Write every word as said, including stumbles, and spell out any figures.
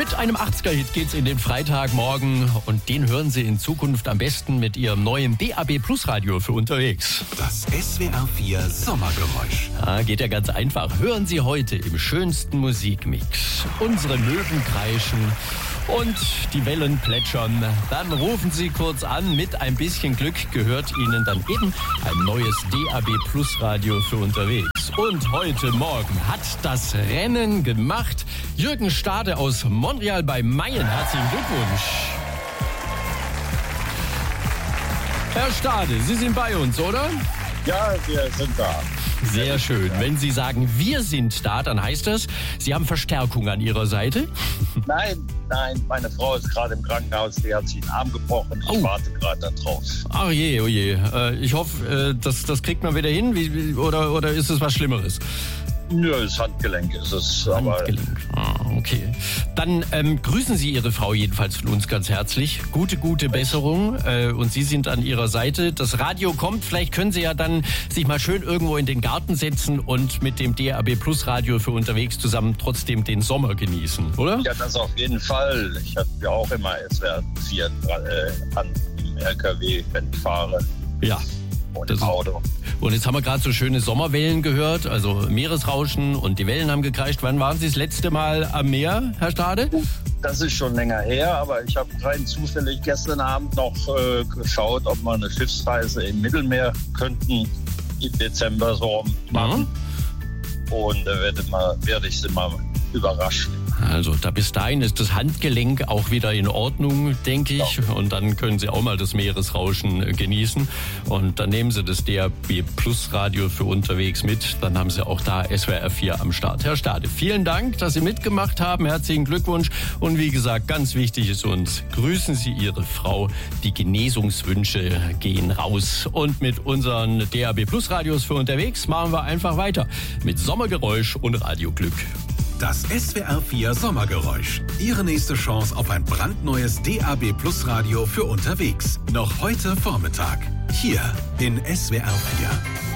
Mit einem achtziger-Hit geht's in den Freitagmorgen und den hören Sie in Zukunft am besten mit Ihrem neuen D A B Plus Radio für unterwegs. Das S W R vier Sommergeräusch. Ja, geht ja ganz einfach. Hören Sie heute im schönsten Musikmix unsere Möwen kreischen und die Wellen plätschern. Dann rufen Sie kurz an. Mit ein bisschen Glück gehört Ihnen dann eben ein neues D A B Plus Radio für unterwegs. Und heute Morgen hat das Rennen gemacht Jürgen Stade aus Montreal bei Mayen. Herzlichen Glückwunsch. Herr Stade, Sie sind bei uns, oder? Ja, wir sind da. Sehr schön. Wenn Sie sagen, wir sind da, dann heißt das, Sie haben Verstärkung an Ihrer Seite? Nein, nein, meine Frau ist gerade im Krankenhaus, die hat sich den Arm gebrochen. Ich Oh. warte gerade da drauf. Ach je, oh je. Äh, Ich hoffe, äh, das, das kriegt man wieder hin. Wie, wie- oder, oder ist es was Schlimmeres? Nö, das Handgelenk ist es. Aber Handgelenk. Ah, okay. Dann ähm, grüßen Sie Ihre Frau jedenfalls von uns ganz herzlich. Gute, gute Besserung. Äh, und Sie sind an Ihrer Seite. Das Radio kommt. Vielleicht können Sie ja dann sich mal schön irgendwo in den Garten setzen und mit dem D A B Plus Radio für unterwegs zusammen trotzdem den Sommer genießen, oder? ja, das auf jeden Fall. Ich habe ja auch immer S W R vier äh, an im L K W, wenn ich fahre Ja. und Das im ist- Auto. Und jetzt haben wir gerade so schöne Sommerwellen gehört, also Meeresrauschen und die Wellen haben gekreischt. Wann waren Sie das letzte Mal am Meer, Herr Stade? Das ist schon länger her, aber ich habe rein zufällig gestern Abend noch äh, geschaut, ob wir eine Schiffsreise im Mittelmeer könnten im Dezember so machen. Und da werde, mal, werde ich Sie mal überraschen. Also da bis dahin ist das Handgelenk auch wieder in Ordnung, denke ich. Und dann können Sie auch mal das Meeresrauschen äh, genießen. Und dann nehmen Sie das D A B Plus Radio für unterwegs mit. Dann haben Sie auch da S W R vier am Start. Herr Stade, vielen Dank, dass Sie mitgemacht haben. Herzlichen Glückwunsch. Und wie gesagt, ganz wichtig ist uns, grüßen Sie Ihre Frau. Die Genesungswünsche gehen raus. Und mit unseren D A B Plus Radios für unterwegs machen wir einfach weiter mit Sommergeräusch und Radioglück. Das S W R vier Sommergeräusch. Ihre nächste Chance auf ein brandneues D A B Plus Radio für unterwegs. Noch heute Vormittag. Hier in S W R vier.